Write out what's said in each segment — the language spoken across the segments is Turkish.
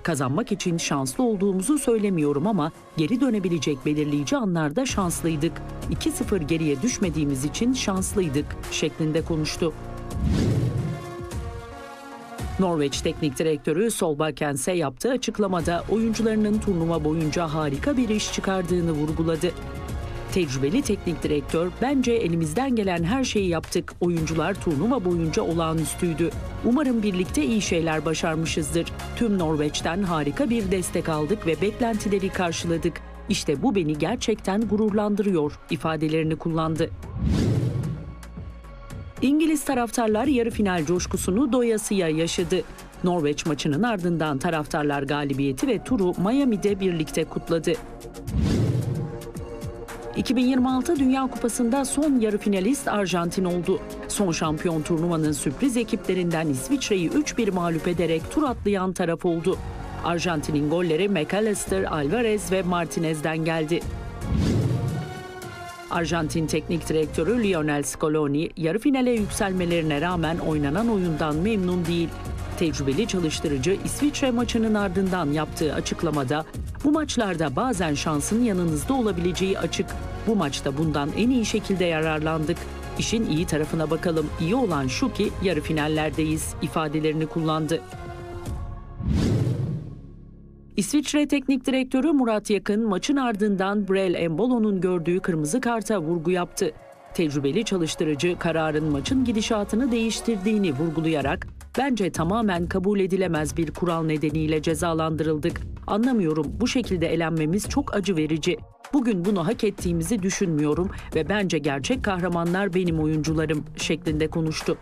Kazanmak için şanslı olduğumuzu söylemiyorum ama geri dönebilecek belirleyici anlarda şanslıydık. 2-0 geriye düşmediğimiz için şanslıydık şeklinde konuştu. Norveç Teknik Direktörü Solbakken yaptığı açıklamada oyuncularının turnuva boyunca harika bir iş çıkardığını vurguladı. Tecrübeli teknik direktör, "Bence elimizden gelen her şeyi yaptık. Oyuncular turnuva boyunca olağanüstüydü. Umarım birlikte iyi şeyler başarmışızdır. Tüm Norveç'ten harika bir destek aldık ve beklentileri karşıladık. İşte bu beni gerçekten gururlandırıyor" ifadelerini kullandı. İngiliz taraftarlar yarı final coşkusunu doyasıya yaşadı. Norveç maçının ardından taraftarlar galibiyeti ve turu Miami'de birlikte kutladı. 2026 Dünya Kupası'nda son yarı finalist Arjantin oldu. Son şampiyon turnuvanın sürpriz ekiplerinden İsviçre'yi 3-1 mağlup ederek tur atlayan taraf oldu. Arjantin'in golleri McAllister, Alvarez ve Martinez'den geldi. Arjantin Teknik Direktörü Lionel Scaloni, yarı finale yükselmelerine rağmen oynanan oyundan memnun değil. Tecrübeli çalıştırıcı İsviçre maçının ardından yaptığı açıklamada, "Bu maçlarda bazen şansın yanınızda olabileceği açık. Bu maçta bundan en iyi şekilde yararlandık. İşin iyi tarafına bakalım. İyi olan şu ki yarı finallerdeyiz" ifadelerini kullandı. İsviçre Teknik Direktörü Murat Yakın maçın ardından Breel Embolo'nun gördüğü kırmızı karta vurgu yaptı. Tecrübeli çalıştırıcı kararın maçın gidişatını değiştirdiğini vurgulayarak, "Bence tamamen kabul edilemez bir kural nedeniyle cezalandırıldık. Anlamıyorum, bu şekilde elenmemiz çok acı verici. Bugün bunu hak ettiğimizi düşünmüyorum ve bence gerçek kahramanlar benim oyuncularım" şeklinde konuştu.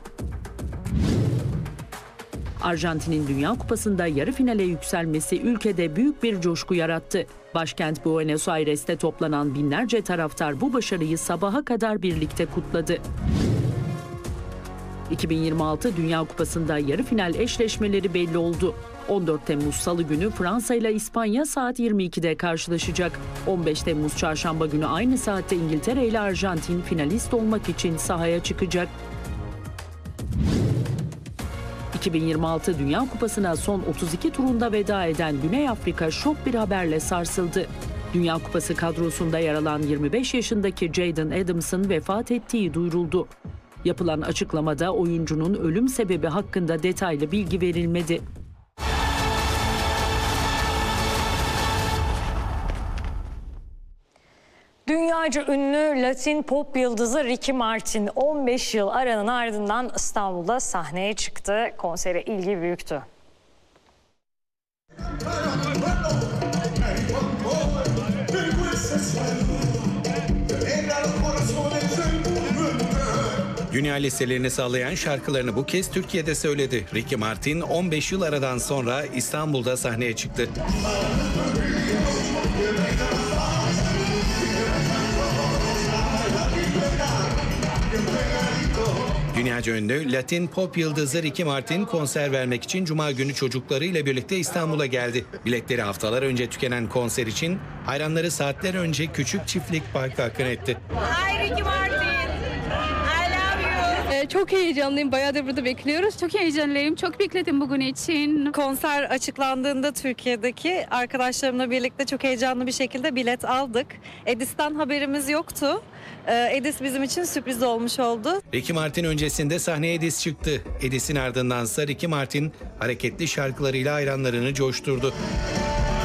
Arjantin'in Dünya Kupası'nda yarı finale yükselmesi ülkede büyük bir coşku yarattı. Başkent Buenos Aires'te toplanan binlerce taraftar bu başarıyı sabaha kadar birlikte kutladı. 2026 Dünya Kupası'nda yarı final eşleşmeleri belli oldu. 14 Temmuz Salı günü Fransa ile İspanya saat 22'de karşılaşacak. 15 Temmuz Çarşamba günü aynı saatte İngiltere ile Arjantin finalist olmak için sahaya çıkacak. 2026 Dünya Kupası'na son 32 turunda veda eden Güney Afrika şok bir haberle sarsıldı. Dünya Kupası kadrosunda yer alan 25 yaşındaki Jayden Adams'ın vefat ettiği duyuruldu. Yapılan açıklamada oyuncunun ölüm sebebi hakkında detaylı bilgi verilmedi. Dünyaca ünlü Latin pop yıldızı Ricky Martin 15 yıl aranın ardından İstanbul'da sahneye çıktı. Konsere ilgi büyüktü. Dünya listelerini sağlayan şarkılarını bu kez Türkiye'de söyledi. Ricky Martin 15 yıl aradan sonra İstanbul'da sahneye çıktı. Dünyaca ünlü Latin pop yıldızı Ricky Martin konser vermek için Cuma günü çocuklarıyla birlikte İstanbul'a geldi. Biletleri haftalar önce tükenen konser için hayranları saatler önce Küçük Çiftlik Park'a akın etti. Hi Ricky Martin. I love you. Çok heyecanlıyım. Bayağıdır burada bekliyoruz. Çok heyecanlıyım. Çok bekledim bugün için. Konser açıklandığında Türkiye'deki arkadaşlarımla birlikte çok heyecanlı bir şekilde bilet aldık. Edis'ten haberimiz yoktu. Edis bizim için sürpriz olmuş oldu. Ricky Martin öncesinde sahneye Edis çıktı. Edis'in ardındansa Ricky Martin hareketli şarkılarıyla hayranlarını coşturdu.